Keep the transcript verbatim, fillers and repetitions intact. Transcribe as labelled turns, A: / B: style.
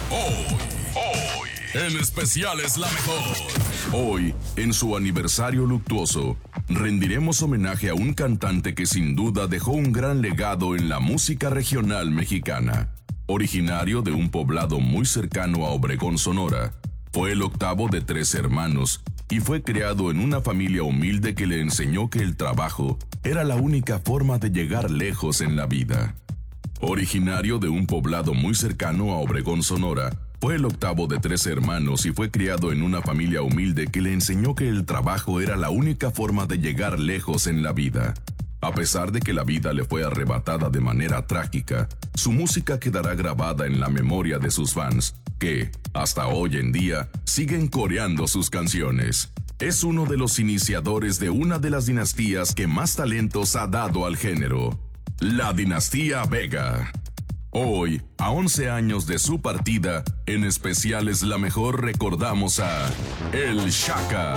A: Hoy, hoy, en especial es la mejor. Hoy, en su aniversario luctuoso, rendiremos homenaje a un cantante que sin duda dejó un gran legado en la música regional mexicana. Originario de un poblado muy cercano a Obregón, Sonora, fue el octavo de tres hermanos y fue criado en una familia humilde que le enseñó que el trabajo era la única forma de llegar lejos en la vida. Originario de un poblado muy cercano a Obregón, Sonora, fue el octavo de tres hermanos y fue criado en una familia humilde que le enseñó que el trabajo era la única forma de llegar lejos en la vida. A pesar de que la vida le fue arrebatada de manera trágica, su música quedará grabada en la memoria de sus fans, que, hasta hoy en día, siguen coreando sus canciones. Es uno de los iniciadores de una de las dinastías que más talentos ha dado al género, la dinastía Vega. Hoy, a once años de su partida, en especial es la mejor recordamos a El Shaka.